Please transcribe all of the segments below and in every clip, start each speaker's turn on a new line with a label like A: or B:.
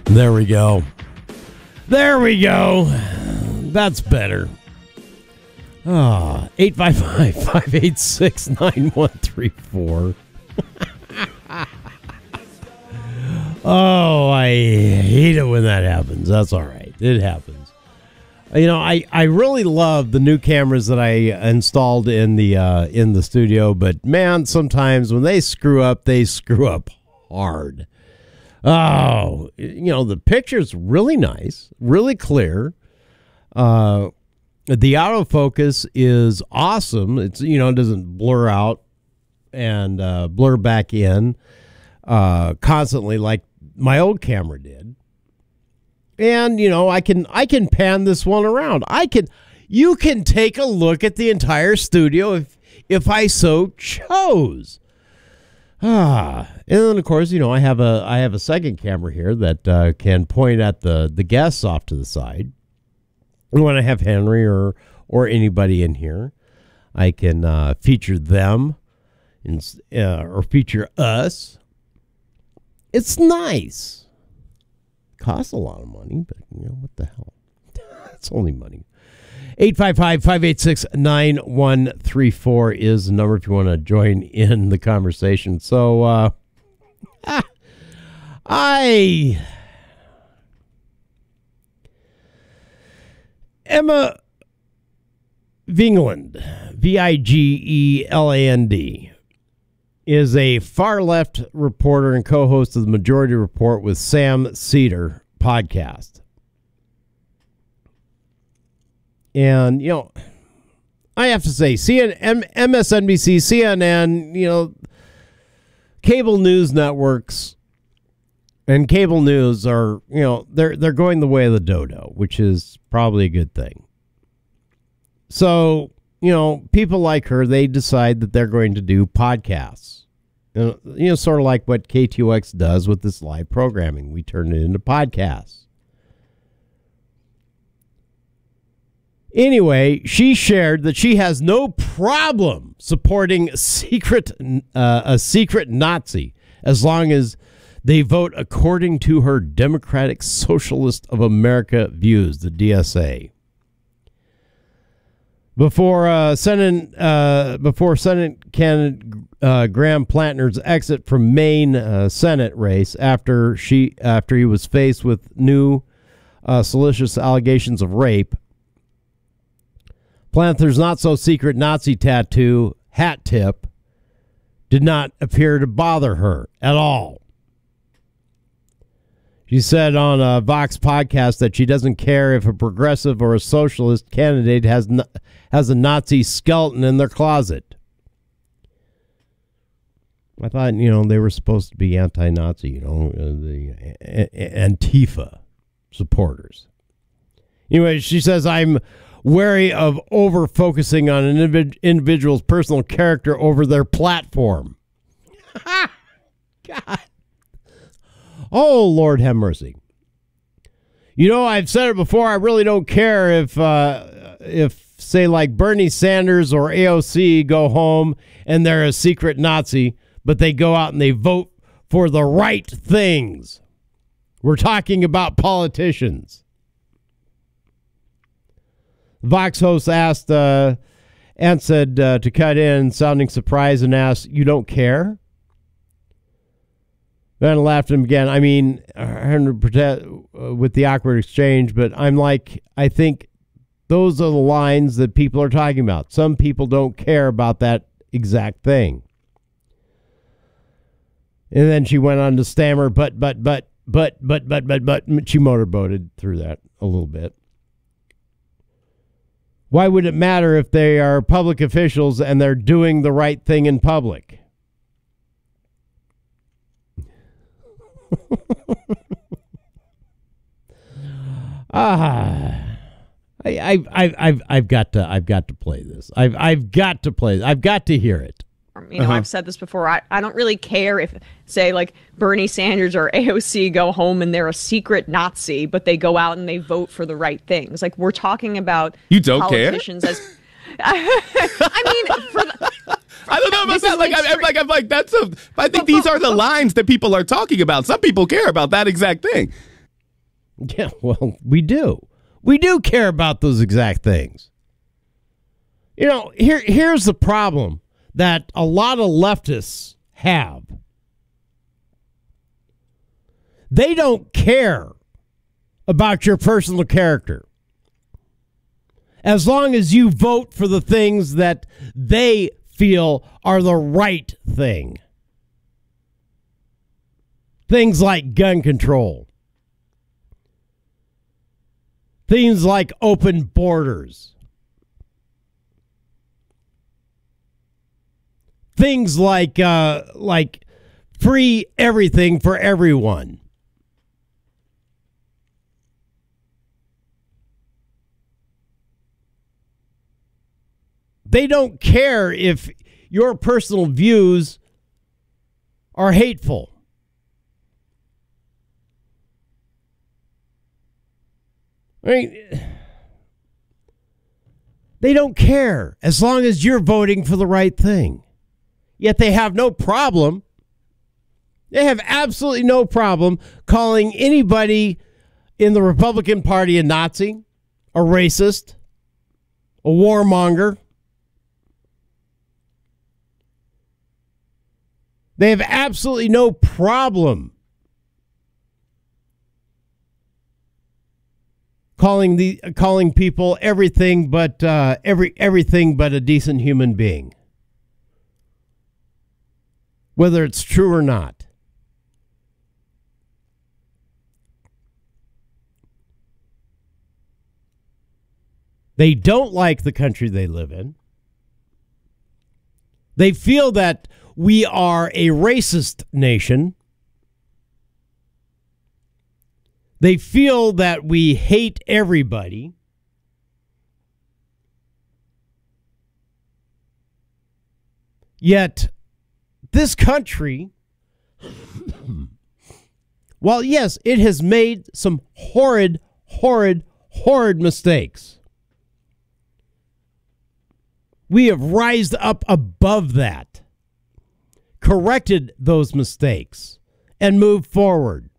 A: There we go. There we go. That's better. 855-586-9134. Oh, I hate it when that happens. That's all right. It happens. You know, I really love the new cameras that I installed in the studio, but man, sometimes when they screw up hard. Oh, you know, the picture's really nice, really clear. The autofocus is awesome. It's, you know, it doesn't blur out and blur back in constantly like my old camera did. And, you know, I can pan this one around. You can take a look at the entire studio if I so chose. And then of course, you know, I have a second camera here that can point at the guests off to the side. And when I have Henry or anybody in here, I can feature them or feature us. It's nice. Costs a lot of money, but you know what the hell? It's only money. 855-586-9134 is the number if you want to join in the conversation. So, Emma Vigeland, Vigeland, is a far-left reporter and co-host of the Majority Report with Sam Seder podcast. And, you know, I have to say, MSNBC, CNN, you know, cable news networks and cable news are, you know, they're going the way of the dodo, which is probably a good thing. So, you know, people like her, they decide that they're going to do podcasts. You know, sort of like what KTOX does with this live programming. We turn it into podcasts. Anyway, she shared that she has no problem supporting a secret Nazi as long as they vote according to her Democratic Socialist of America views, the DSA. Before Senate candidate Graham Plantner's exit from Maine Senate race after he was faced with new salacious allegations of rape, Plantner's not-so-secret Nazi tattoo, hat tip, did not appear to bother her at all. She said on a Vox podcast that she doesn't care if a progressive or a socialist candidate has a Nazi skeleton in their closet. I thought, you know, they were supposed to be anti-Nazi, you know, the Antifa supporters. Anyway, she says, I'm wary of over-focusing on an individual's personal character over their platform. God. Oh, Lord have mercy. You know, I've said it before, I really don't care if say, like Bernie Sanders or AOC go home and they're a secret Nazi, but they go out and they vote for the right things. We're talking about politicians. Vox host asked and said to cut in, sounding surprised, and asked, you don't care? Then laughed at him again. I mean, 100% with the awkward exchange, but I'm like, I think those are the lines that people are talking about. Some people don't care about that exact thing. And then she went on to stammer, but. She motorboated through that a little bit. Why would it matter if they are public officials and they're doing the right thing in public? I've got to play this. I've got to play. I've got to hear it.
B: You know, I've said this before. I don't really care if, say, like Bernie Sanders or AOC go home and they're a secret Nazi, but they go out and they vote for the right things. Like, we're talking about
C: you don't
B: politicians
C: care?
B: As I mean,
C: I don't know about that. I'm like, that's a. I think these are the lines that people are talking about. Some people care about that exact thing.
A: Yeah, well, we do. We do care about those exact things. You know, here's the problem that a lot of leftists have. They don't care about your personal character as long as you vote for the things that they feel are the right thing. Things like gun control. Things like open borders. Things like free everything for everyone. They don't care if your personal views are hateful. I mean, they don't care as long as you're voting for the right thing. Yet they have no problem. They have absolutely no problem calling anybody in the Republican Party a Nazi, a racist, a warmonger. They have absolutely no problem calling people everything but everything but a decent human being, whether it's true or not. They don't like the country they live in. They feel that we are a racist nation. They feel that we hate everybody. Yet, this country, while yes, it has made some horrid mistakes, we have rised up above that, corrected those mistakes, and moved forward.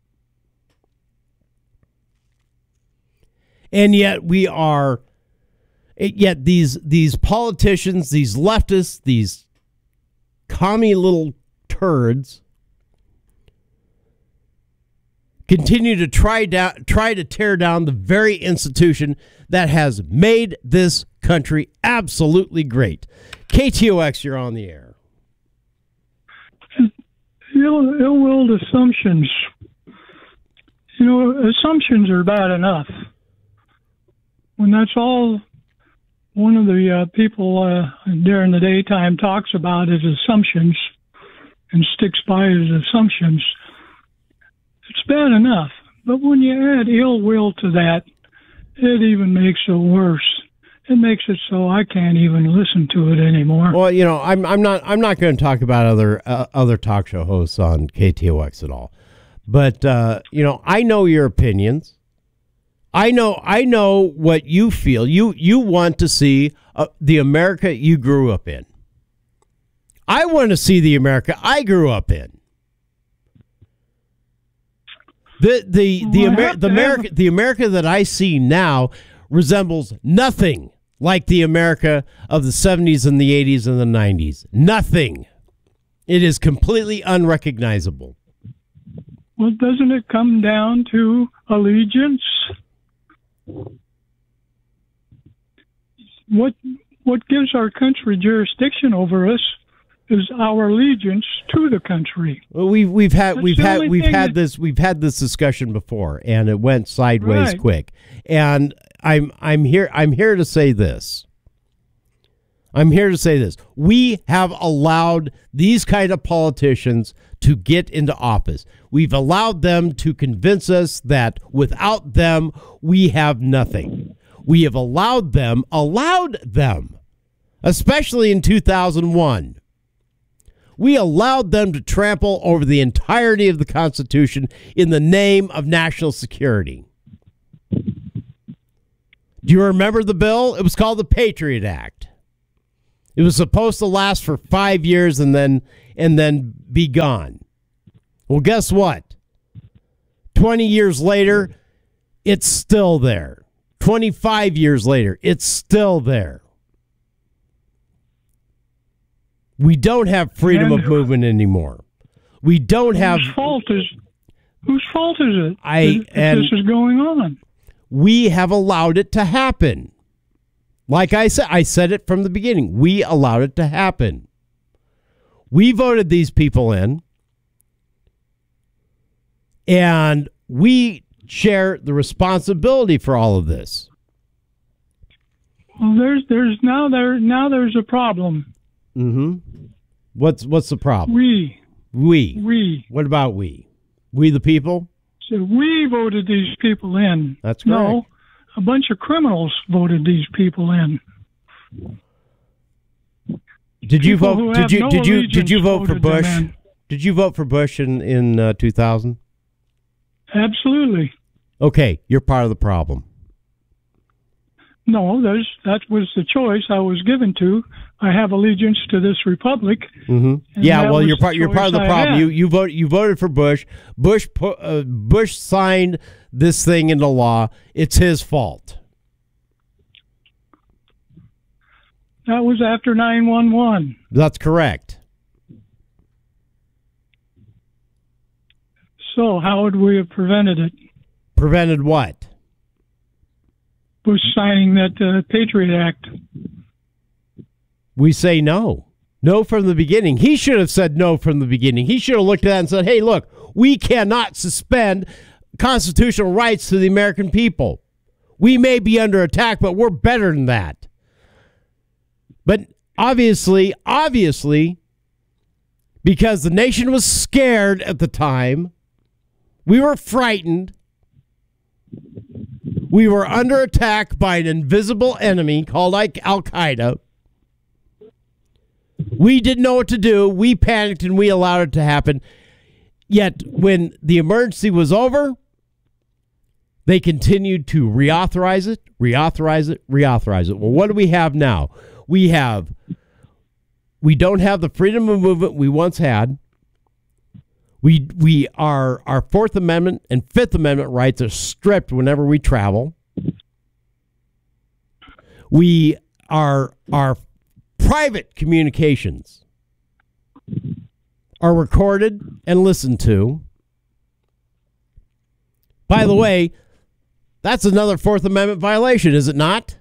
A: And yet these politicians, these leftists, these commie little turds continue to try to tear down the very institution that has made this country absolutely great. KTOX, you're on the air.
D: Ill-willed assumptions. You know, assumptions are bad enough. When that's all one of the people during the daytime talks about is assumptions and sticks by his assumptions, it's bad enough. But when you add ill will to that, it even makes it worse. It makes it so I can't even listen to it anymore.
A: Well, you know, I'm not going to talk about other talk show hosts on KTOX at all. But you know, I know your opinions. I know what you feel. You want to see the America you grew up in. I want to see the America I grew up in. The America that I see now resembles nothing like the America of the 70s and the 80s and the 90s. Nothing. It is completely unrecognizable.
D: Well, doesn't it come down to allegiance? What gives our country jurisdiction over us is our allegiance to the country.
A: Well, we've had this discussion before, and it went sideways quick. And I'm here to say this. We have allowed these kind of politicians to get into office. We've allowed them to convince us that without them, we have nothing. We have allowed them, especially in 2001. We allowed them to trample over the entirety of the Constitution in the name of national security. Do you remember the bill? It was called the Patriot Act. It was supposed to last for 5 years and then be gone. Well, guess what? 20 years later, It's still there. 25 years later, it's still there. We don't have freedom of movement anymore. We don't have.
D: Whose fault is it?
A: And
D: this is going on.
A: We have allowed it to happen. Like I said it from the beginning. We allowed it to happen. We voted these people in, and we share the responsibility for all of this.
D: Well, there's a problem.
A: Mm-hmm. What's the problem?
D: We.
A: What about we? We the people?
D: So we voted these people in.
A: That's correct.
D: No, a bunch of criminals voted these people in.
A: Did you vote? Did you vote for
D: voted them
A: Bush?
D: in.
A: Did you vote for Bush in 2000?
D: Absolutely.
A: Okay, you're part of the problem.
D: No, that was the choice I was given to. I have allegiance to this republic.
A: Mm-hmm. Yeah, well, you're part of the problem.
D: had.
A: You voted for Bush. Bush signed this thing into law. It's his fault.
D: That was after 9/11.
A: That's correct.
D: So how would we have prevented it?
A: Prevented what?
D: Bush signing that Patriot Act.
A: We say no. No from the beginning. He should have said no from the beginning. He should have looked at that and said, hey, look, we cannot suspend constitutional rights to the American people. We may be under attack, but we're better than that. But obviously, because the nation was scared at the time, we were frightened. We were under attack by an invisible enemy called Al-Qaeda. We didn't know what to do. We panicked and we allowed it to happen. Yet when the emergency was over, they continued to reauthorize it. Well, what do we have now? We don't have the freedom of movement we once had. Our Fourth Amendment and Fifth Amendment rights are stripped whenever we travel. Our private communications are recorded and listened to. By the way, that's another Fourth Amendment violation, is it not?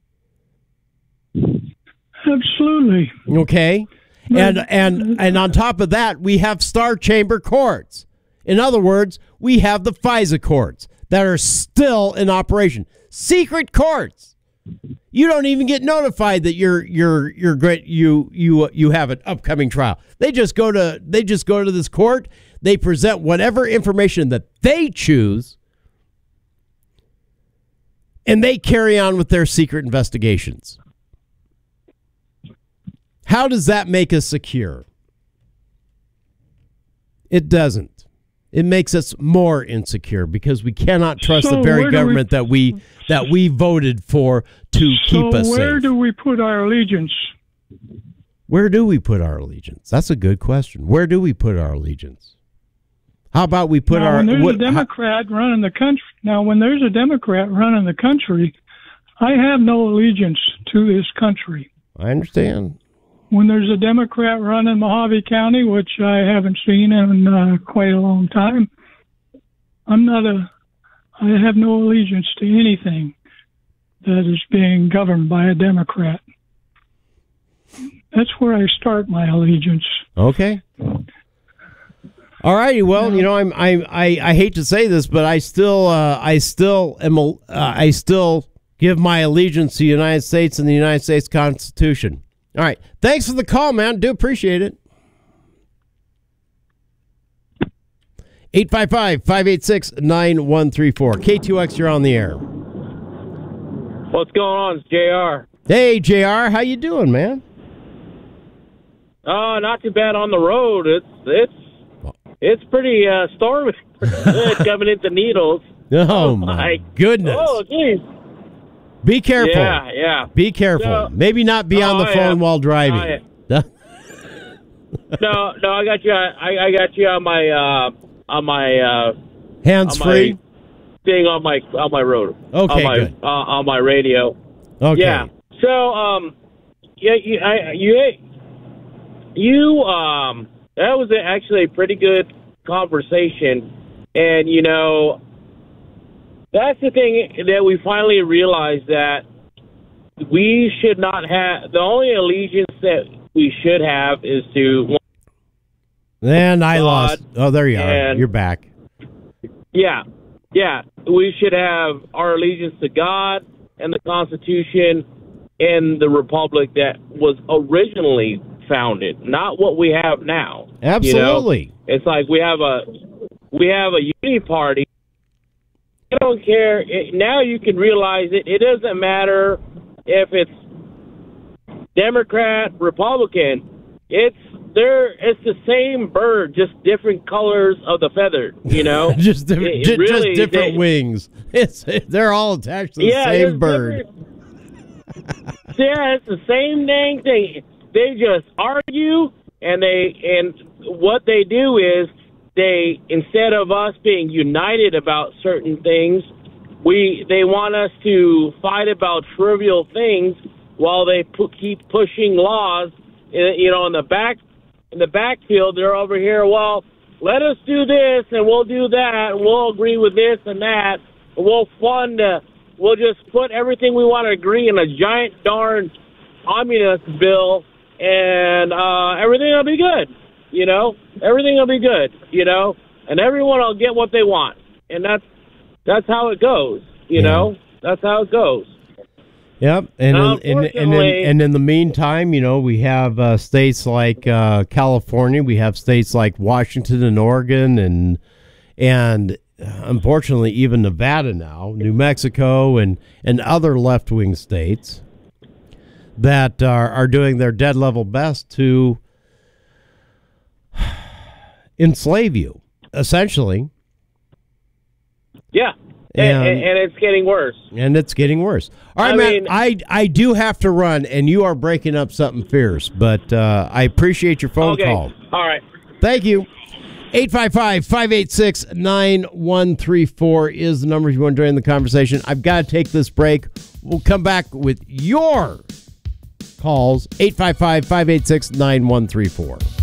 D: Absolutely.
A: Okay. And on top of that, we have Star Chamber courts. In other words, we have the FISA courts that are still in operation. Secret courts. You don't even get notified that you're great. You have an upcoming trial. They just go to this court. They present whatever information that they choose, and they carry on with their secret investigations. How does that make us secure? It doesn't. It makes us more insecure because we cannot trust the very government that we voted for to keep us safe.
D: So where do we put our allegiance?
A: Where do we put our allegiance? That's a good question. Where do we put our allegiance? How about we put
D: When there's a Democrat running the country, I have no allegiance to this country.
A: I understand.
D: When there's a Democrat running Mojave County, which I haven't seen in quite a long time, I have no allegiance to anything that is being governed by a Democrat. That's where I start my allegiance.
A: Okay. All righty. Well, I hate to say this, but I still give my allegiance to the United States and the United States Constitution. All right. Thanks for the call, man. Do appreciate it. 855-586-9134. K2X, you're on the air.
E: What's going on? It's JR.
A: Hey, JR. How you doing, man?
E: Not too bad on the road. It's pretty stormy coming into Needles.
A: Oh, my goodness.
E: Oh, geez.
A: Be careful.
E: Yeah.
A: Be careful. Maybe not be on the phone while driving.
E: No, I got you. I got you on my
A: hands free.
E: thing on my road.
A: Okay,
E: on my,
A: good.
E: On my radio.
A: Okay.
E: Yeah. So, that was actually a pretty good conversation, and that's the thing that we finally realized, that we should not have, the only allegiance that we should have is to.
A: And I
E: God,
A: lost. Oh, there you are. You're back.
E: Yeah. We should have our allegiance to God and the Constitution and the Republic that was originally founded, not what we have now.
A: Absolutely.
E: It's like we have a unity party. I don't care. Now you can realize it. It doesn't matter if it's Democrat, Republican. It's the same bird, just different colors of the feather.
A: just different wings. They're all attached to the same bird.
E: Yeah, it's the same dang thing. They just argue, and what they do is they, instead of us being united about certain things, they want us to fight about trivial things while they keep pushing laws. In the backfield, they're over here. Well, let us do this, and we'll do that, and we'll agree with this and that. And we'll just put everything we want to agree in a giant darn omnibus bill, and everything will be good. Everything will be good. And everyone will get what they want, and that's how it goes. That's how it goes.
A: Yep, and in the meantime, we have states like California, we have states like Washington and Oregon, and unfortunately even Nevada now, New Mexico, and other left-wing states that are doing their dead level best to enslave you, essentially.
E: Yeah. And it's getting worse.
A: And it's getting worse. All right, man, I do have to run, and you are breaking up something fierce, but I appreciate your phone call.
E: All right.
A: Thank you. 855-586-9134 is the number if you want to join the conversation. I've got to take this break. We'll come back with your calls. 855-586-9134.